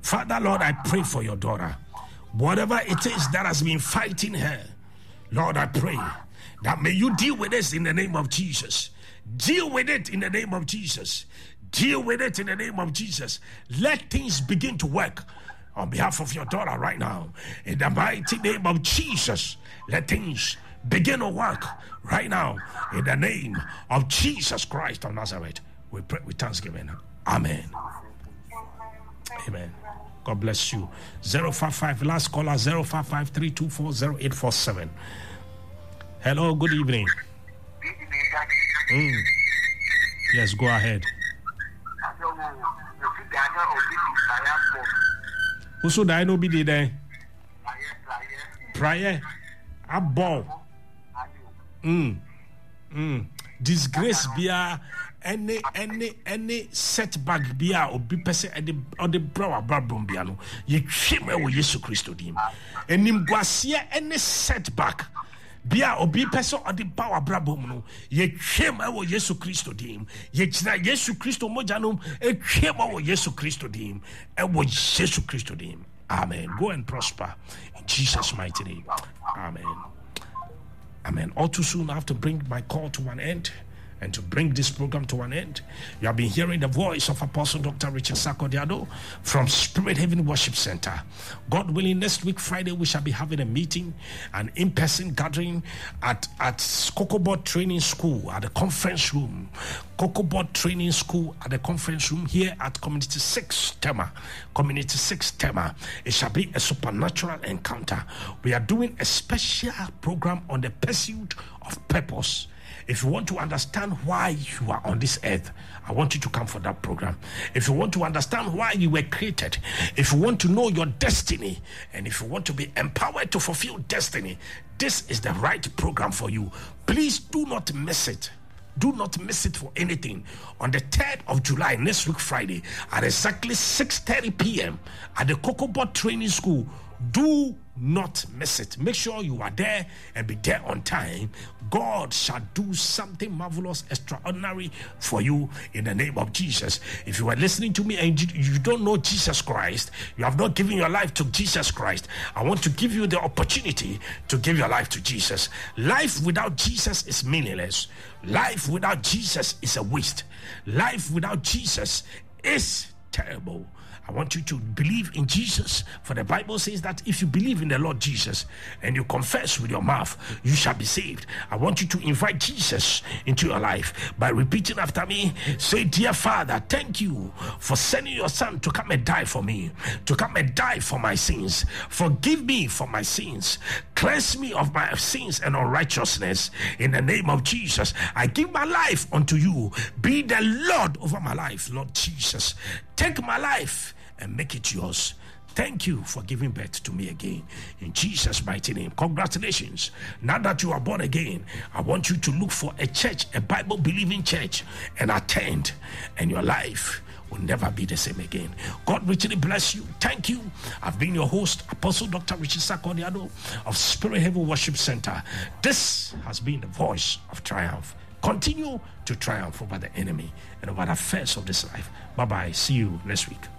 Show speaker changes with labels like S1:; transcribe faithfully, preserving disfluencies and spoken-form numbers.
S1: Father, Lord, I pray for your daughter. Whatever it is that has been fighting her, Lord, I pray that may you deal with this in the name of Jesus. Deal with it in the name of Jesus. Deal with it in the name of Jesus. Let things begin to work on behalf of your daughter right now. In the mighty name of Jesus, let things begin to work right now. In the name of Jesus Christ of Nazareth, we pray with thanksgiving. Amen. Amen. God bless you. zero five five, last caller, zero five five three two four zero eight four seven. Hello, good evening. Mm. Yes, go ahead. Who should I know be there? Prayer. A ball. Mm. Mm. Disgrace bia any any any setback bia obi pese e de o de brawa brabom bia no ye twem e wo Yesu Kristo dim. Enim guase any setback bia obi pese o de power brabom no ye twem e wo Yesu Kristo dim. Ye kira Yesu Kristo moja no e twem e wo Yesu Kristo dim. E wo Yesu Kristo dim. Amen. Go and prosper in Jesus' mighty name. Amen. Amen. All too soon I have to bring my call to an end and to bring this program to an end. You have been hearing the voice of Apostle Doctor Richard Sarkodie from Spirit Haven Worship Center. God willing, next week Friday we shall be having a meeting, an in-person gathering at at Kokobot Training School at the conference room. Kokobot Training School at the conference room here at Community six Tema. Community six Tema. It shall be a supernatural encounter. We are doing a special program on the pursuit of purpose. If you want to understand why you are on this earth, I want you to come for that program. If you want to understand why you were created, if you want to know your destiny, and if you want to be empowered to fulfill destiny, this is the right program for you. Please do not miss it. Do not miss it for anything. On the third of July, next week Friday, at exactly six thirty p.m. at the Kokobot Training School. Do not miss it. Make sure you are there and be there on time. God shall do something marvelous, extraordinary for you in the name of Jesus. If you are listening to me and you don't know Jesus Christ, you have not given your life to Jesus Christ, I want to give you the opportunity to give your life to Jesus. Life without Jesus is meaningless. Life without Jesus is a waste. Life without Jesus is terrible. I want you to believe in Jesus, for the Bible says that if you believe in the Lord Jesus and you confess with your mouth, you shall be saved. I want you to invite Jesus into your life by repeating after me. Say, dear Father, thank you for sending your son to come and die for me, to come and die for my sins. Forgive me for my sins. Cleanse me of my sins and unrighteousness. In the name of Jesus, I give my life unto you. Be the Lord over my life, Lord Jesus. Take my life and make it yours. Thank you for giving birth to me again. In Jesus' mighty name. Congratulations. Now that you are born again, I want you to look for a church, a Bible-believing church, and attend. And your life will never be the same again. God richly bless you. Thank you. I've been your host, Apostle Doctor Richard Sarkodie of Spirit Haven Worship Center. This has been the voice of triumph. Continue to triumph over the enemy and over the affairs of this life. Bye-bye. See you next week.